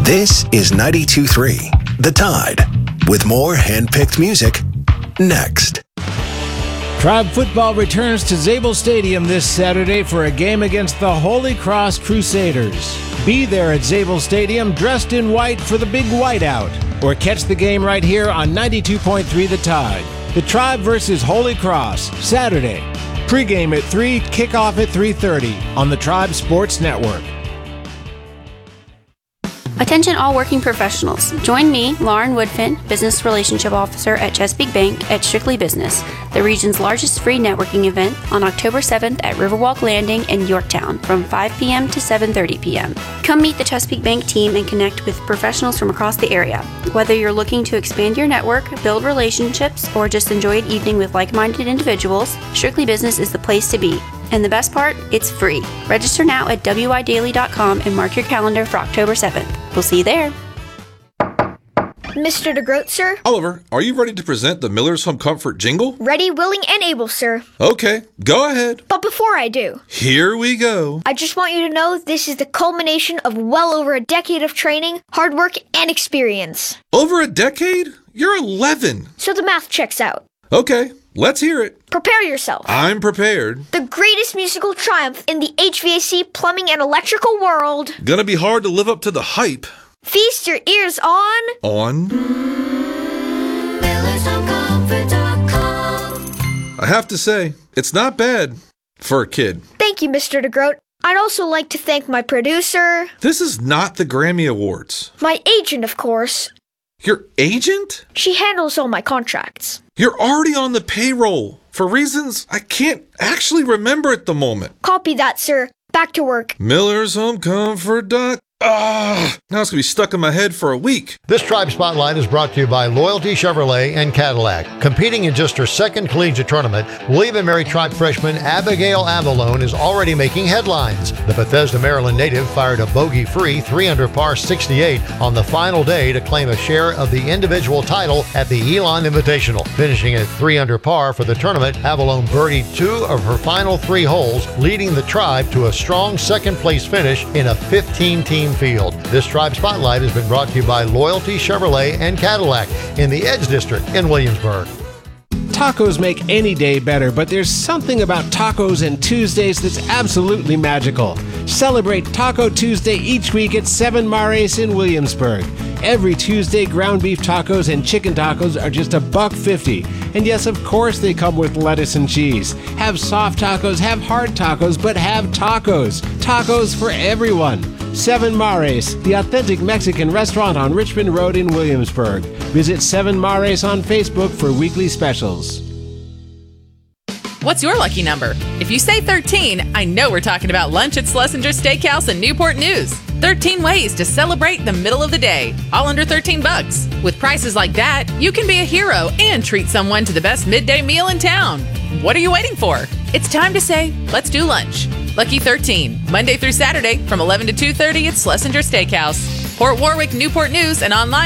This is 92.3 The Tide, with more hand-picked music next. Tribe football returns to Zabel Stadium this Saturday for a game against the Holy Cross Crusaders. Be there at Zabel Stadium dressed in white for the big whiteout, or catch the game right here on 92.3 The Tide. The Tribe versus Holy Cross, Saturday. Pre-game at 3, kickoff at 3:30 on the Tribe Sports Network. Attention all working professionals. Join me, Lauren Woodfin, Business Relationship Officer at Chesapeake Bank at Strictly Business, the region's largest free networking event on October 7th at Riverwalk Landing in Yorktown from 5 p.m. to 7:30 p.m. Come meet the Chesapeake Bank team and connect with professionals from across the area. Whether you're looking to expand your network, build relationships, or just enjoy an evening with like-minded individuals, Strictly Business is the place to be. And the best part, it's free. Register now at widaily.com and mark your calendar for October 7th. We'll see you there. Mr. DeGroat, sir? Oliver, are you ready to present the Miller's Home Comfort jingle? Ready, willing, and able, sir. Okay, go ahead. But before I do, here we go. I just want you to know this is the culmination of well over a decade of training, hard work, and experience. Over a decade? You're 11. So the math checks out. Okay, let's hear it. Prepare yourself. I'm prepared. The greatest musical triumph in the HVAC, plumbing, and electrical world. Gonna be hard to live up to the hype. Feast your ears on... MillersHomeComfort.com. I have to say, it's not bad for a kid. Thank you, Mr. DeGroat. I'd also like to thank my producer. This is not the Grammy Awards. My agent, of course. Your agent? She handles all my contracts. You're already on the payroll, for reasons I can't actually remember at the moment. Copy that, sir. Back to work. MillersHomeComfort.com. Now it's going to be stuck in my head for a week. This Tribe Spotlight is brought to you by Loyalty Chevrolet and Cadillac. Competing in just her second collegiate tournament, William & Mary Tribe freshman Abigail Avalone is already making headlines. The Bethesda, Maryland native fired a bogey-free 3-under par 68 on the final day to claim a share of the individual title at the Elon Invitational. Finishing at 3-under par for the tournament, Avalone birdied 2 of her final 3 holes, leading the Tribe to a strong second-place finish in a 15-team field. This Tribe Spotlight has been brought to you by Loyalty Chevrolet and Cadillac in the Edge District in Williamsburg. Tacos make any day better, but there's something about tacos and Tuesdays that's absolutely magical. Celebrate Taco Tuesday each week at 7 Mares in Williamsburg. Every Tuesday, ground beef tacos and chicken tacos are just $1.50. And yes, of course, they come with lettuce and cheese. Have soft tacos, have hard tacos, but have tacos. Tacos for everyone. 7 Mares, the authentic Mexican restaurant on Richmond Road in Williamsburg. Visit 7 Mares on Facebook for weekly specials. What's your lucky number? If you say 13, I know we're talking about lunch at Schlesinger Steakhouse in Newport News. 13 ways to celebrate the middle of the day, all under $13. With prices like that, you can be a hero and treat someone to the best midday meal in town. What are you waiting for? It's time to say, let's do lunch. Lucky 13, Monday through Saturday from 11 to 2:30 at Schlesinger Steakhouse. Port Warwick, Newport News, and online